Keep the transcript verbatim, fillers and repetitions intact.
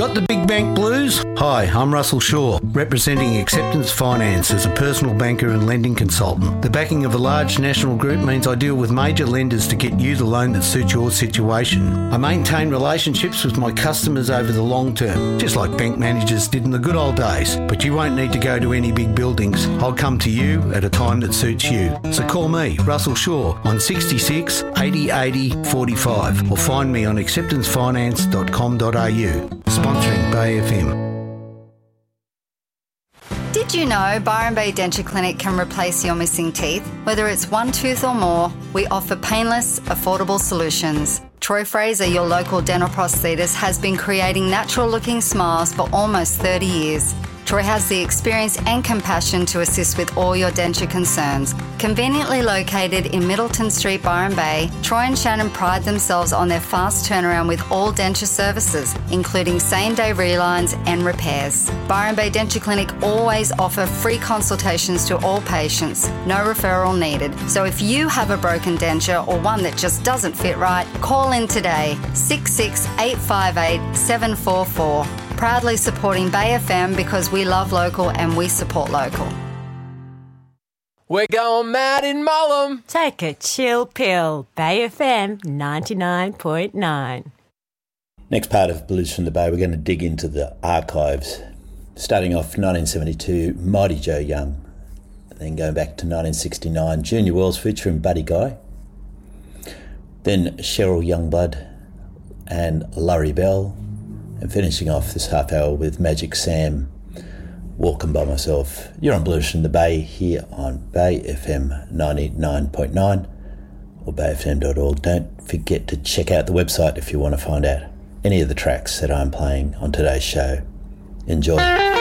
Got the big bank blues? Hi, I'm Russell Shaw, representing Acceptance Finance as a personal banker and lending consultant. The backing of a large national group means I deal with major lenders to get you the loan that suits your situation. I maintain relationships with my customers over the long term, just like bank managers did in the good old days. But you won't need to go to any big buildings. I'll come to you at a time that suits you. So call me, Russell Shaw, on sixty-six eighty eighty forty-five or find me on acceptance finance dot com dot a u. Sponsoring Bay F M. Did you know Byron Bay Denture Clinic can replace your missing teeth? Whether it's one tooth or more, we offer painless, affordable solutions. Troy Fraser, your local dental prosthetist, has been creating natural-looking smiles for almost thirty years. Troy has the experience and compassion to assist with all your denture concerns. Conveniently located in Middleton Street, Byron Bay, Troy and Shannon pride themselves on their fast turnaround with all denture services, including same-day relines and repairs. Byron Bay Denture Clinic always offer free consultations to all patients, no referral needed. So if you have a broken denture or one that just doesn't fit right, call in today, six six eight five eight seven four four. Proudly supporting Bay F M because we love local and we support local. We're going mad in Mullum. Take a chill pill. Bay F M ninety-nine point nine. Next part of Blues from the Bay, we're going to dig into the archives. Starting off nineteen seventy-two, Mighty Joe Young. And then going back to nineteen sixty-nine, Junior Wells featuring Buddy Guy. Then Cheryl Youngblood and Larry Bell. And finishing off this half hour with Magic Sam, Walking By Myself. You're on Blues from the Bay here on Bay F M ninety-nine point nine or bay f m dot org. Don't forget to check out the website if you want to find out any of the tracks that I'm playing on today's show. Enjoy.